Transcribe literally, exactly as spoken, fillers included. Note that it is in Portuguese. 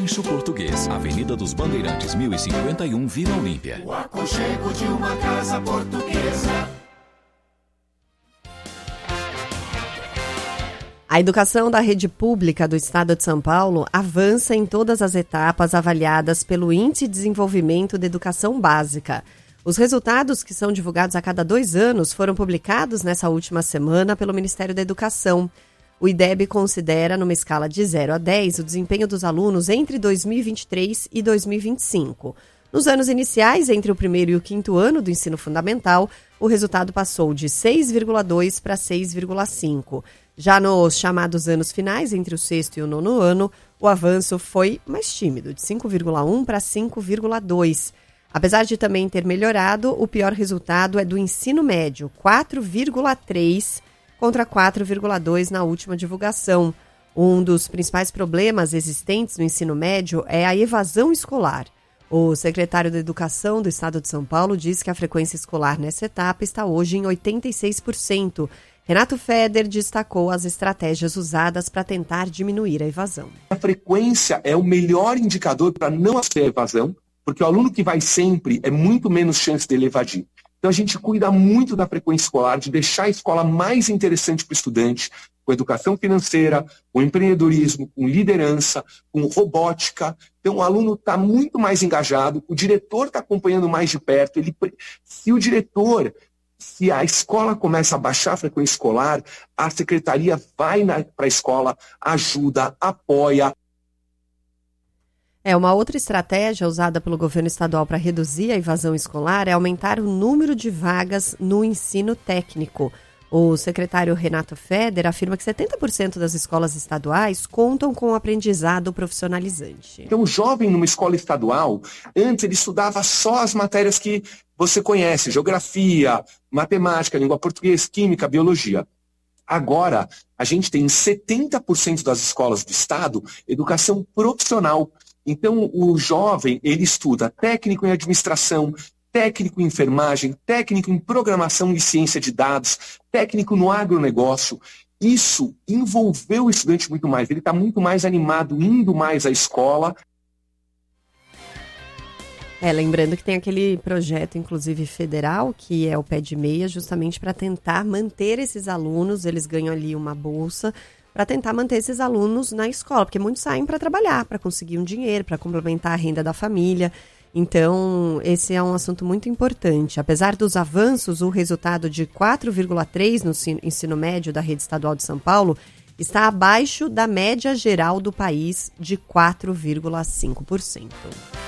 Rancho Português, Avenida dos Bandeirantes, mil e cinquenta e um, Vila Olímpia. O aconchego de uma casa portuguesa. A educação da rede pública do Estado de São Paulo avança em todas as etapas avaliadas pelo Índice de Desenvolvimento da Educação Básica. Os resultados, que são divulgados a cada dois anos, foram publicados nessa última semana pelo Ministério da Educação. O I D E B considera, numa escala de zero a dez, o desempenho dos alunos entre dois mil e vinte e três e dois mil e vinte e cinco. Nos anos iniciais, entre o primeiro e o quinto ano do ensino fundamental, o resultado passou de seis vírgula dois para seis vírgula cinco. Já nos chamados anos finais, entre o sexto e o nono ano, o avanço foi mais tímido, de cinco vírgula um para cinco vírgula dois. Apesar de também ter melhorado, o pior resultado é do ensino médio, quatro vírgula três contra quatro vírgula dois na última divulgação. Um dos principais problemas existentes no ensino médio é a evasão escolar. O secretário da Educação do Estado de São Paulo diz que a frequência escolar nessa etapa está hoje em oitenta e seis por cento. Renato Feder destacou as estratégias usadas para tentar diminuir a evasão. A frequência é o melhor indicador para não haver evasão, porque o aluno que vai sempre é muito menos chance dele evadir. Então a gente cuida muito da frequência escolar, de deixar a escola mais interessante para o estudante, com educação financeira, com empreendedorismo, com liderança, com robótica. Então o aluno está muito mais engajado, o diretor está acompanhando mais de perto. Ele, se o diretor... Se a escola começa a baixar a frequência escolar, a secretaria vai para a escola, ajuda, apoia. É, uma outra estratégia usada pelo governo estadual para reduzir a evasão escolar é aumentar o número de vagas no ensino técnico. O secretário Renato Feder afirma que setenta por cento das escolas estaduais contam com o aprendizado profissionalizante. Então, o jovem numa escola estadual, antes ele estudava só as matérias que você conhece, geografia, matemática, língua portuguesa, química, biologia. Agora, a gente tem em setenta por cento das escolas do estado educação profissional. Então, o jovem, ele estuda técnico em administração, técnico em enfermagem, técnico em programação e ciência de dados, técnico no agronegócio. Isso envolveu o estudante muito mais. Ele está muito mais animado, indo mais à escola. É, lembrando que tem aquele projeto, inclusive federal, que é o Pé de Meia, justamente para tentar manter esses alunos, eles ganham ali uma bolsa, para tentar manter esses alunos na escola, porque muitos saem para trabalhar, para conseguir um dinheiro, para complementar a renda da família. Então, esse é um assunto muito importante. Apesar dos avanços, o resultado de quatro vírgula três no ensino médio da rede estadual de São Paulo está abaixo da média geral do país de quatro vírgula cinco por cento.